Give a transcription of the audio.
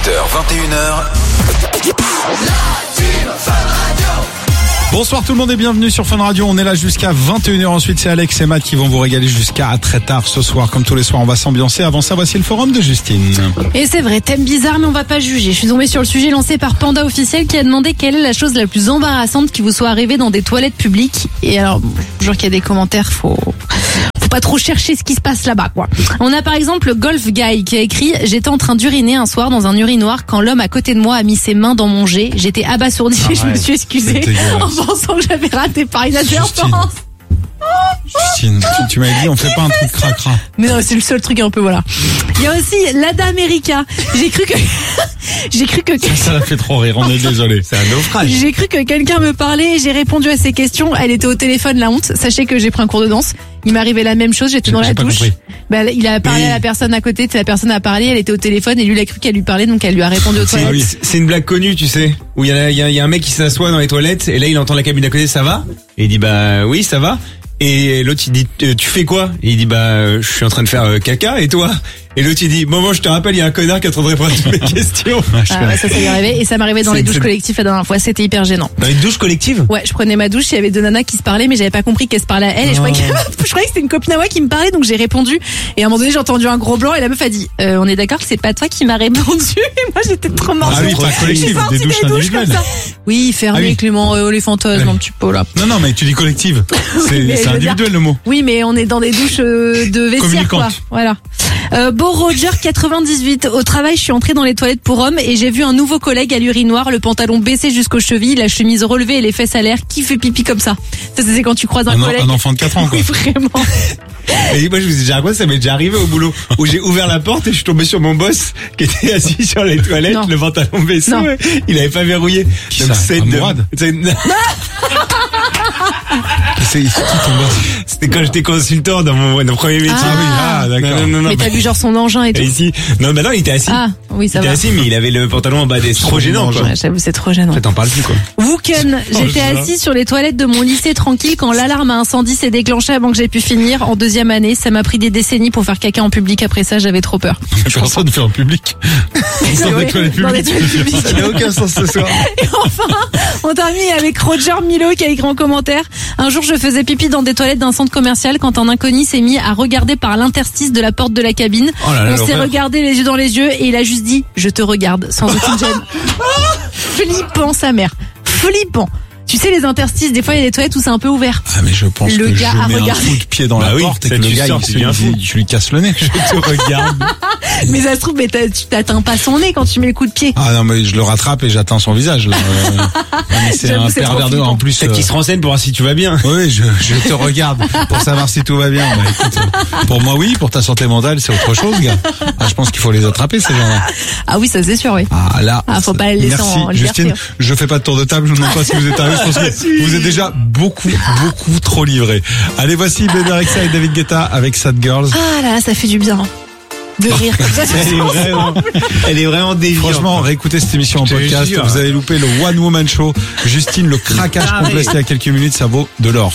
18h, 21h. Bonsoir tout le monde et bienvenue sur Fun Radio. On est là jusqu'à 21h. Ensuite, c'est Alex et Matt qui vont vous régaler jusqu'à très tard ce soir. Comme tous les soirs, on va s'ambiancer. Avant ça, voici le forum de Justine. Et c'est vrai, thème bizarre, mais on va pas juger. Je suis tombée sur le sujet lancé par Panda Officiel qui a demandé quelle est la chose la plus embarrassante qui vous soit arrivée dans des toilettes publiques. Et alors, genre qu'il y a des commentaires, faut pas trop chercher ce qui se passe là-bas, quoi. On a par exemple le Golf Guy qui a écrit « J'étais en train d'uriner un soir dans un urinoir quand l'homme à côté de moi a mis ses mains dans mon jet. J'étais abasourdi et je me suis excusée en pensant que j'avais raté par inadvertance. » Justine, tu m'avais dit on fait pas un truc cracra. Mais non, c'est le seul truc un peu, voilà. Il y a aussi l'Ada America. J'ai cru que Ça l'a fait trop rire, on est désolé. C'est un naufrage. J'ai cru que quelqu'un me parlait et j'ai répondu à ses questions. Elle était au téléphone, la honte. Sachez que j'ai pris un cours de danse. Il m'arrivait la même chose, j'étais dans la douche. Il a parlé à la personne à côté, la personne a parlé, elle était au téléphone et lui il a cru qu'elle lui parlait, donc elle lui a répondu au toilettes. C'est une blague connue, tu sais, où il y a un mec qui s'assoit dans les toilettes et là il entend la cabine d'à côté, ça va? Et il dit bah oui, ça va. Et l'autre il dit tu fais quoi? Et il dit bah je suis en train de faire caca, et toi? Et l'autre il dit bon, je te rappelle, il y a un connard qui est en train de répondre à toutes mes questions. Ça lui est arrivé, et ça m'arrivait dans les douches collectives la dernière fois, c'était hyper gênant. Dans les douches collectives? Ouais, je prenais ma douche, il y avait deux nanas qui se parlaient, mais j'avais pas compris qu'elles se parlaient à elle, et je croyais que c'était une copine à moi qui me parlait, donc j'ai répondu, et à un moment donné j'ai entendu un gros blanc, et la meuf a dit on est d'accord que c'est pas toi qui m'as répondu, et moi j'étais trop morte. Ah oui, pas collective, des douches individuelles. Oui, fermé, Clément, les fantômes, un petit peu là. Non, mais tu dis collective. C'est individuel le mot. Oui, mais on est dans des douches de vestiaire, quoi. Voilà. Beau Roger 98. Au travail, je suis entrée dans les toilettes pour hommes et j'ai vu un nouveau collègue à l'urinoir, le pantalon baissé jusqu'aux chevilles, la chemise relevée et les fesses à l'air, qui fait pipi comme ça. Ça, c'est quand tu croises un collègue. Un enfant de 4 ans, quoi. Oui, vraiment. Et moi, je vous ai déjà raconté, ça m'est déjà arrivé au boulot, où j'ai ouvert la porte et je suis tombé sur mon boss, qui était assis sur les toilettes, Non. le pantalon baissé, Non. il avait pas verrouillé. Qui ça, Mourad? C'est qui ton boss? C'était quand j'étais consultant dans mon premier métier. D'accord. Non, Mais t'as vu genre son engin et tout. ici. Non, bah non, il était assis. Ah, oui, ça Il était va. assis, mais il avait le pantalon en bas des trop gênant, quoi. Ouais, j'avoue, c'est trop gênant. Ça t'en parle plus, quoi. Wooken, j'étais assis sur les toilettes de mon lycée tranquille quand l'alarme à incendie s'est déclenchée avant que j'ai pu finir en deuxième année. Ça m'a pris des décennies pour faire caca en public. Après ça, j'avais trop peur. Personne ne fait en public. Dans des toilettes Dans des publiques. toilettes publiques. Ça n'a aucun sens ce soir. Et enfin, on termine avec Roger Milo qui a écrit en commentaire: un jour, je faisais pipi dans des toilettes d'un centre commercial quand un inconnu s'est mis à regarder par l'interstice de la porte de la cabine. Oh là là, On s'est l'horreur. regardé les yeux dans les yeux et il a juste dit « Je te regarde » sans aucune gêne. Flippant, sa mère. Flippant. Tu sais, les interstices, des fois, il y a des toilettes où c'est un peu ouvert. Ah, mais je pense Le que gars je a mets un regardé. coup de pied dans Bah la oui, porte et que ça, le tu gars, sors, c'est bien fou. tu lui casses le nez. Je te regarde. Mais ça se trouve, mais tu t'atteins pas son nez quand tu mets le coup de pied. Ah non, mais je le rattrape et j'atteins son visage, là. Non, mais c'est J'avoue, un c'est pervers trop de, en plus. Peut-être qu'il se renseigne pour voir si tu vas bien. Oui, je te regarde pour savoir si tout va bien. Bah, écoute, pour moi, oui, pour ta santé mentale, c'est autre chose, gars. Ah, je pense qu'il faut les attraper, ces gens-là. Ah oui, ça c'est sûr, oui. Ah, là. Ah, faut pas les laisser Merci, en liberté. Justine. Je fais pas de tour de table, je ne demande pas si vous êtes arrivé. Je pense que vous êtes déjà beaucoup trop livré. Allez, voici Bébé Rexha et David Guetta avec Sad Girls. Ah là, ça fait du bien. De rire comme ça. Elle est vraiment déviante. Franchement, réécoutez cette émission en Je te podcast. jure. Vous avez loupé le One Woman Show. Justine, le craquage complet il y a quelques minutes, ça vaut de l'or.